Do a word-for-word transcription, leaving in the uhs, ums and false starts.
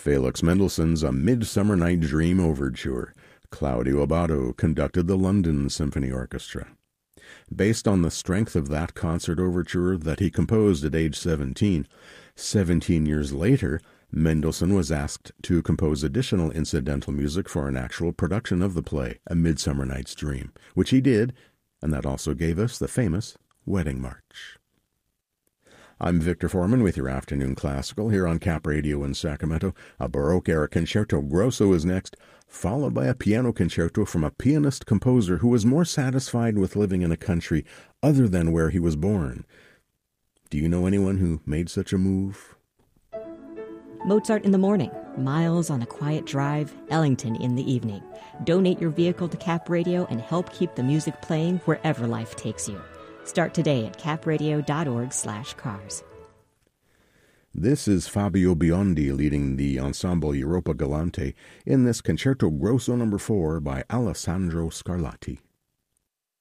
Felix Mendelssohn's A Midsummer Night's Dream Overture. Claudio Abbado conducted the London Symphony Orchestra. Based on the strength of that concert overture that he composed at age seventeen, seventeen years later, Mendelssohn was asked to compose additional incidental music for an actual production of the play, A Midsummer Night's Dream, which he did, and that also gave us the famous Wedding March. I'm Victor Foreman with your Afternoon Classical here on Cap Radio in Sacramento. A Baroque-era concerto grosso is next, followed by a piano concerto from a pianist-composer who was more satisfied with living in a country other than where he was born. Do you know anyone who made such a move? Mozart in the morning, Miles on a quiet drive, Ellington in the evening. Donate your vehicle to Cap Radio and help keep the music playing wherever life takes you. Start today at capradio.org slash cars. This is Fabio Biondi leading the Ensemble Europa Galante in this Concerto Grosso number four by Alessandro Scarlatti.